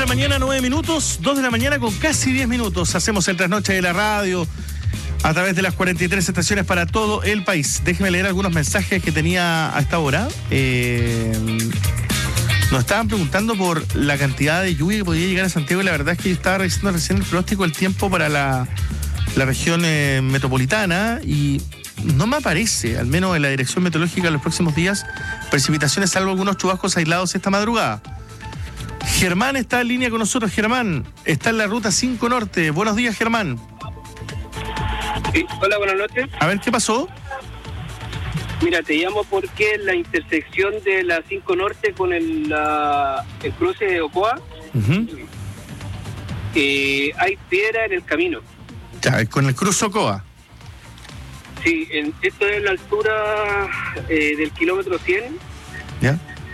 mañana, 9 minutos, 2 de la mañana con casi 10 minutos. Hacemos el trasnoche de la radio a través de las 43 estaciones para todo el país. Déjeme leer algunos mensajes que tenía a esta hora. Nos estaban preguntando por la cantidad de lluvia que podía llegar a Santiago y la verdad es que yo estaba revisando recién el pronóstico del tiempo para la región metropolitana y no me aparece, al menos en la dirección meteorológica en los próximos días, precipitaciones salvo algunos chubascos aislados esta madrugada. Germán está en línea con nosotros. Germán, está en la ruta 5 Norte. Buenos días, Germán. Sí, hola, buenas noches. A ver, ¿qué pasó? Mira, te llamo porque en la intersección de la 5 Norte con el cruce de Ocoa, hay piedra en el camino. Ya, con el cruce Ocoa. Sí, esto es la altura del kilómetro 100. ¿Ya?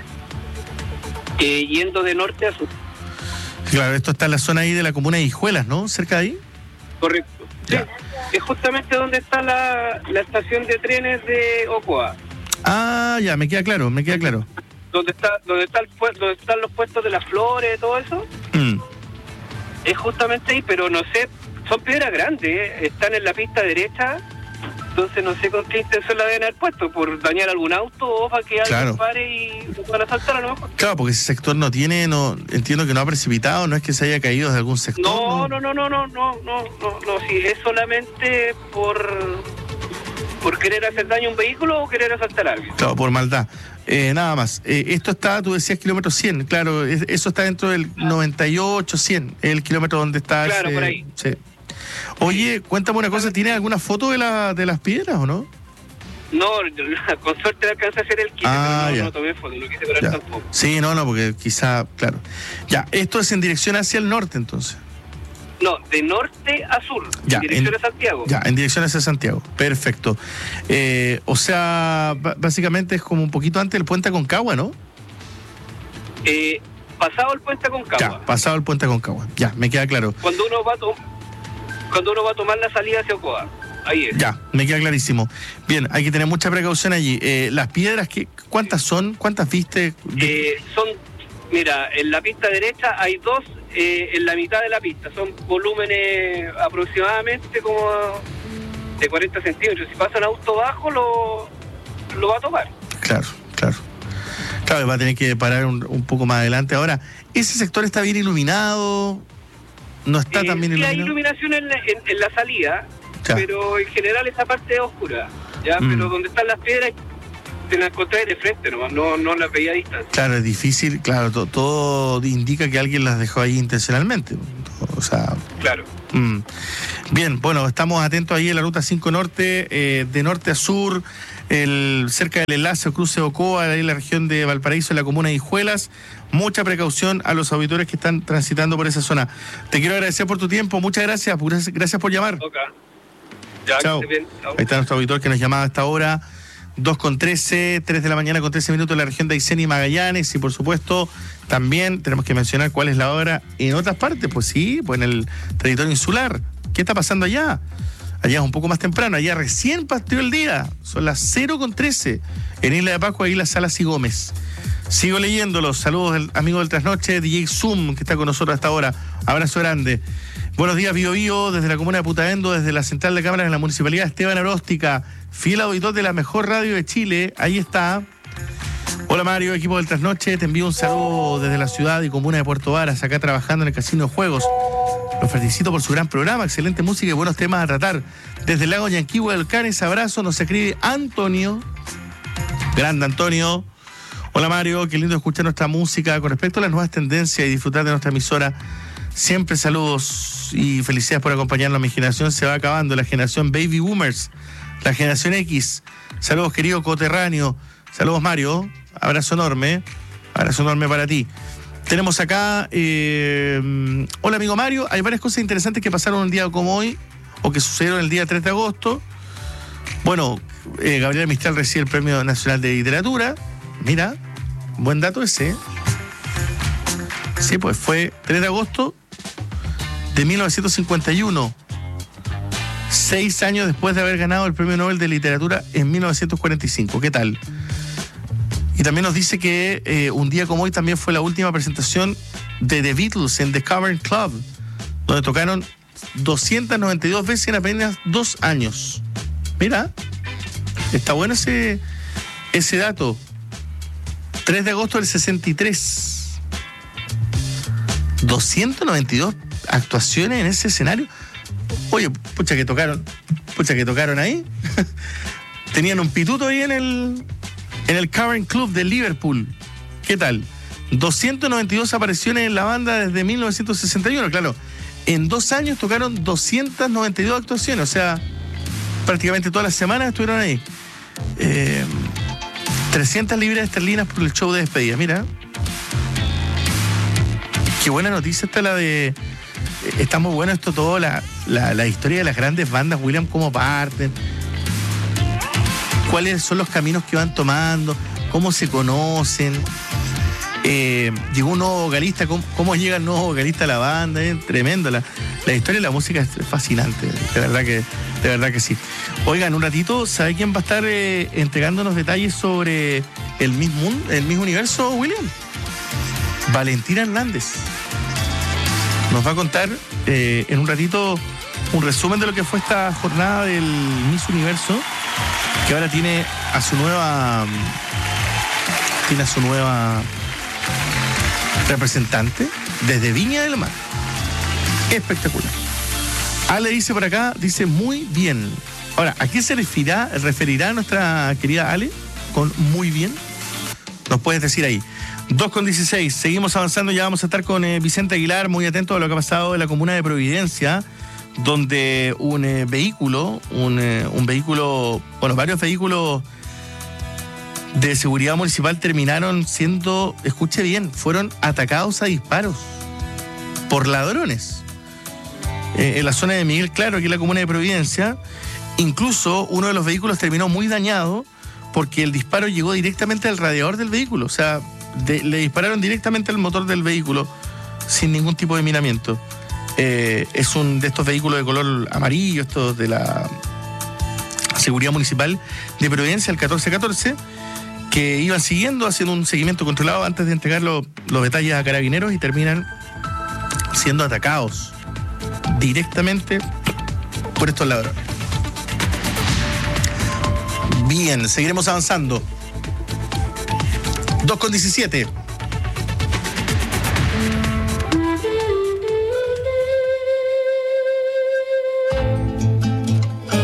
Yendo de norte a sur. Claro, esto está en la zona ahí de la comuna de Hijuelas, ¿no? ¿Cerca de ahí? Correcto. Sí, es justamente donde está la estación de trenes de Ocoa. Ah, ya, me queda claro. Donde están los puestos de las flores, todo eso. Es justamente ahí, pero no sé, son piedras grandes, están en la pista derecha. Entonces no sé con qué intención la deben haber puesto, por dañar algún auto o para que alguien pare y lo puedan asaltar a lo mejor. Claro, porque ese sector entiendo que no ha precipitado, no es que se haya caído de algún sector. No, sí, es solamente por querer hacer daño a un vehículo o querer asaltar a alguien. Claro, por maldad. Nada más. Esto está, tú decías kilómetro 100, claro, eso está dentro del 98, 100, el kilómetro donde está. Claro, por ahí. Sí. Oye, cuéntame una cosa, ¿tienes alguna foto de las piedras o no? No, con suerte alcancé a hacer el kit, pero no tomé foto, no quise parar tampoco. Sí, no, porque quizá, claro. Ya, esto es en dirección hacia el norte entonces. No, de norte a sur, ya, en dirección a Santiago. Ya, en dirección hacia Santiago, perfecto. O sea, básicamente es como un poquito antes del puente Aconcagua, ¿no? Pasado el puente Aconcagua. Ya, pasado el puente Aconcagua, ya, me queda claro. Cuando uno va a tomar la salida hacia Ocoa, ahí es. Ya, me queda clarísimo. Bien, hay que tener mucha precaución allí. Las piedras, ¿cuántas son? ¿Cuántas viste? Mira, en la pista derecha hay dos, en la mitad de la pista. Son volúmenes aproximadamente como de 40 centímetros. Si pasa un auto bajo, lo va a tomar. Claro, va a tener que parar un poco más adelante. Ahora, ¿ese sector está bien iluminado? ¿No está tan bien iluminado? Sí, hay iluminación en la salida, pero en general esa parte es oscura, ¿ya? Pero donde están las piedras te las encontrás de frente nomás, no las veía a distancia. Claro, es difícil, claro, todo indica que alguien las dejó ahí intencionalmente. O sea... Claro. Bien, bueno, estamos atentos ahí en la ruta 5 Norte, de norte a sur, cerca del enlace o cruce de Ocoa, ahí en la región de Valparaíso, en la comuna de Hijuelas. Mucha precaución a los auditores que están transitando por esa zona. Te quiero agradecer por tu tiempo, muchas gracias por llamar. Okay. Ya, chao. Ahí está nuestro auditor que nos llamaba a esta hora. 2:13, 3 de la mañana con 13 minutos en la región de Aysén y Magallanes. Y por supuesto, también tenemos que mencionar cuál es la hora en otras partes. Pues sí, pues en el territorio insular. ¿Qué está pasando allá? Allá es un poco más temprano, allá recién partió el día. Son las 0:13 en Isla de Pascua, Islas Salas y Gómez. Sigo leyéndolos. Saludos del amigo del Trasnoche, DJ Zoom, que está con nosotros hasta ahora. Abrazo grande. Buenos días, Bío Bío, desde la comuna de Putaendo, desde la central de cámaras en la municipalidad Esteban Aróstica, fiel auditor de la mejor radio de Chile. Ahí está. Hola Mario, equipo del Trasnoche, te envío un saludo desde la ciudad y comuna de Puerto Varas, acá trabajando en el Casino de Juegos. Los felicito por su gran programa, excelente música y buenos temas a tratar. Desde el lago Yanquihue del Canes, abrazo, nos escribe Antonio. Grande Antonio. Hola Mario, qué lindo escuchar nuestra música. Con respecto a las nuevas tendencias y disfrutar de nuestra emisora, siempre saludos y felicidades por acompañarnos. Mi generación se va acabando, la generación Baby Boomers, la generación X. Saludos querido coterráneo. Saludos Mario, abrazo enorme para ti. Tenemos acá, hola amigo Mario, hay varias cosas interesantes que pasaron un día como hoy, o que sucedieron el día 3 de agosto. Bueno, Gabriela Mistral recibe el Premio Nacional de Literatura. Mira, buen dato ese. Sí, pues fue 3 de agosto de 1951. 6 años después de haber ganado el Premio Nobel de Literatura en 1945. ¿Qué tal? Y también nos dice que un día como hoy también fue la última presentación de The Beatles en The Cavern Club, donde tocaron 292 veces en apenas 2 años. Mira, está bueno ese dato. 3 de agosto del 63. 292 actuaciones en ese escenario. Oye, pucha que tocaron ahí. Tenían un pituto ahí en el Cavern Club de Liverpool. ¿Qué tal? 292 apariciones en la banda desde 1961, claro. En 2 años tocaron 292 actuaciones, o sea, prácticamente todas las semanas estuvieron ahí. 300 libras esterlinas por el show de despedida, mira. Qué buena noticia esta la de... Está muy bueno esto todo, la historia de las grandes bandas, William, cómo parten, cuáles son los caminos que van tomando, cómo se conocen. Llegó un nuevo vocalista, cómo llega el nuevo vocalista a la banda, tremendo. La historia de la música es fascinante, de verdad que sí. Oigan, un ratito, ¿sabe quién va a estar entregándonos detalles sobre el Miss Universo, William? Valentina Hernández. Nos va a contar en un ratito un resumen de lo que fue esta jornada del Miss Universo, que ahora tiene a su nueva representante desde Viña del Mar. Espectacular. Ale dice por acá, dice muy bien. Ahora, ¿a qué se referirá nuestra querida Ale con muy bien? Nos puedes decir ahí. 2:16, seguimos avanzando, ya vamos a estar con Vicente Aguilar, muy atento a lo que ha pasado en la comuna de Providencia, donde varios vehículos de seguridad municipal terminaron siendo, escuche bien, fueron atacados a disparos por ladrones. En la zona de Miguel Claro, aquí en la comuna de Providencia, incluso uno de los vehículos terminó muy dañado porque el disparo llegó directamente al radiador del vehículo, o sea, le dispararon directamente al motor del vehículo sin ningún tipo de minamiento. Es un de estos vehículos de color amarillo, estos de la Seguridad Municipal de Providencia, el 1414, que iban haciendo un seguimiento controlado antes de entregar los detalles a carabineros y terminan siendo atacados directamente por estos ladrones. Bien, seguiremos avanzando. 2:17.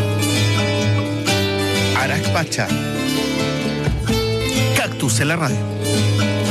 Arax Pacha. Cactus en la radio.